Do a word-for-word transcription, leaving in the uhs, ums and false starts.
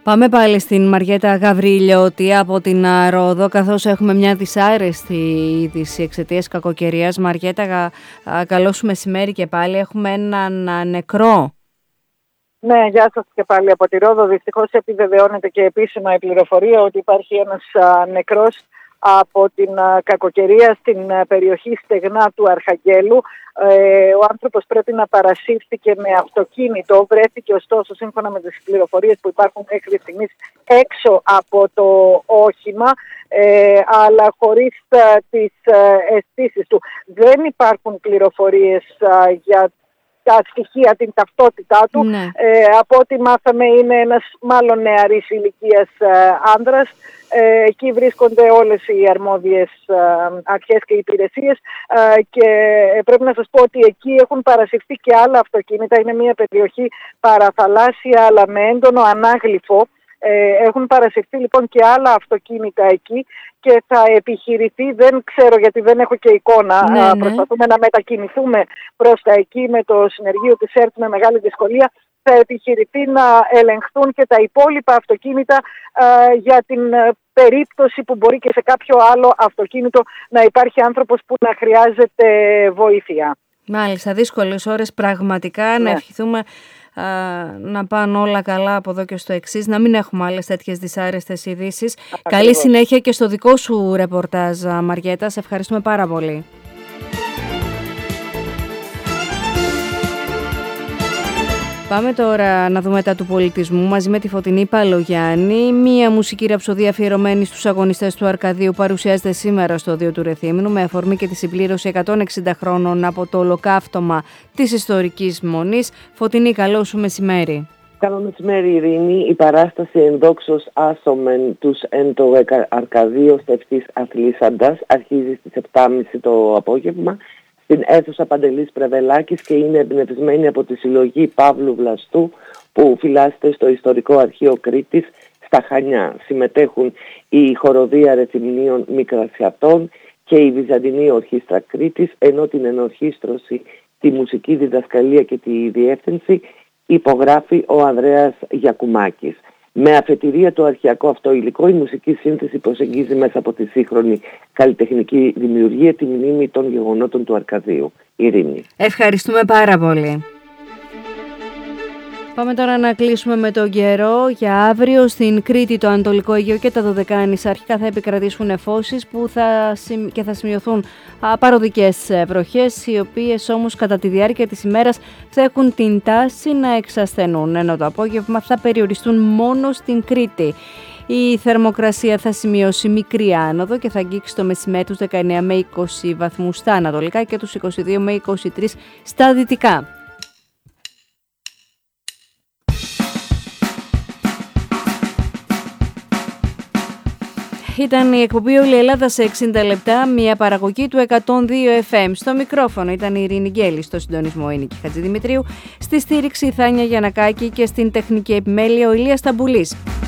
Πάμε πάλι στην Μαριέτα Γαβριλιώτη από την Ρόδο, καθώς έχουμε μια δυσάρεστη είδηση εξαιτίας κακοκαιρίας. Μαριέτα, καλό σου μεσημέρι και πάλι. Έχουμε έναν νεκρό. Ναι, γεια σας και πάλι από τη Ρόδο. Δυστυχώς επιβεβαιώνεται και επίσημα η πληροφορία ότι υπάρχει ένας α, νεκρός από την α, κακοκαιρία στην α, περιοχή Στεγνά του Αρχαγγέλου. Ε, ο άνθρωπος πρέπει να παρασύρθηκε με αυτοκίνητο, βρέθηκε ωστόσο σύμφωνα με τις πληροφορίες που υπάρχουν μέχρι στιγμής έξω από το όχημα, ε, αλλά χωρίς α, τις α, αισθήσεις του. Δεν υπάρχουν πληροφορίες α, για τα στοιχεία, την ταυτότητά του. Ναι. Ε, από ό,τι μάθαμε είναι ένας μάλλον νεαρής ηλικίας ε, άνδρας. Ε, εκεί βρίσκονται όλες οι αρμόδιες ε, αρχές και υπηρεσίες ε, και πρέπει να σας πω ότι εκεί έχουν παρασυρθεί και άλλα αυτοκίνητα. Είναι μια περιοχή παραθαλάσσια αλλά με έντονο ανάγλυφο. Ε, έχουν παρασυρθεί λοιπόν και άλλα αυτοκίνητα εκεί και θα επιχειρηθεί, δεν ξέρω γιατί δεν έχω και εικόνα, ναι, ναι. προσπαθούμε να μετακινηθούμε προς τα εκεί με το συνεργείο της ΕΡΤ με μεγάλη δυσκολία. Θα επιχειρηθεί να ελεγχθούν και τα υπόλοιπα αυτοκίνητα α, για την α, περίπτωση που μπορεί και σε κάποιο άλλο αυτοκίνητο να υπάρχει άνθρωπος που να χρειάζεται βοήθεια. Μάλιστα, δύσκολες ώρες πραγματικά, ναι. Να ευχηθούμε α, να πάνε όλα καλά από εδώ και στο εξής, να μην έχουμε άλλες τέτοιες δυσάρεστες ειδήσεις. Καλή συνέχεια και στο δικό σου ρεπορτάζ, Μαριέτα. Σε ευχαριστούμε πάρα πολύ. Πάμε τώρα να δούμε τα του πολιτισμού μαζί με τη Φωτεινή Παλογιάννη. Μία μουσική ραψοδία αφιερωμένη στους αγωνιστές του Αρκαδίου παρουσιάζεται σήμερα στο Οδείο του Ρεθύμνου με αφορμή και τη συμπλήρωση εκατόν εξήντα χρόνων από το ολοκαύτωμα της ιστορικής Μονής. Φωτεινή, καλό σου μεσημέρι. Καλό μεσημέρι, Ειρήνη. Η παράσταση «Ενδόξως άσομεν τους εν το Αρκαδίο στευτής αθλήσαντας» αρχίζει στις επτά και μισή το απόγευμα στην αίθουσα Παντελής Πρεβελάκης και είναι εμπνευσμένη από τη συλλογή Παύλου Βλαστού που φυλάσσεται στο Ιστορικό Αρχείο Κρήτης στα Χανιά. Συμμετέχουν η Χοροδία Ρεθυμνίων Μικρασιατών και η Βυζαντινή Ορχήστρα Κρήτης, ενώ την ενορχήστρωση, τη μουσική διδασκαλία και τη διεύθυνση υπογράφει ο Ανδρέας Γιακουμάκης. Με αφετηρία το αρχαιακό αυτό υλικό, η μουσική σύνθεση προσεγγίζει μέσα από τη σύγχρονη καλλιτεχνική δημιουργία τη μνήμη των γεγονότων του Αρκαδίου. Ειρήνη. Ευχαριστούμε πάρα πολύ. Πάμε τώρα να κλείσουμε με τον καιρό. Για αύριο στην Κρήτη, το Ανατολικό Αιγαίο και τα Δωδεκάνησα αρχικά θα επικρατήσουν νεφώσεις που θα, και θα σημειωθούν παροδικές βροχές, οι οποίες όμως κατά τη διάρκεια της ημέρας θα έχουν την τάση να εξασθενούν, ενώ το απόγευμα θα περιοριστούν μόνο στην Κρήτη. Η θερμοκρασία θα σημειώσει μικρή άνοδο και θα αγγίξει το μεσημέρι τους δεκαεννέα με είκοσι βαθμούς στα ανατολικά και τους είκοσι δύο με είκοσι τρεις στα δυτικά. Ήταν η εκπομπή «Όλη η Ελλάδα σε εξήντα λεπτά», μια παραγωγή του εκατόν δύο εφ εμ. Στο μικρόφωνο ήταν η Ειρήνη Γκέλη, στο συντονισμό η Νίκη Χατζηδημητρίου, στη στήριξη η Θάνια Γιαννακάκη και στην τεχνική επιμέλεια ο Ηλίας Ταμπουλής.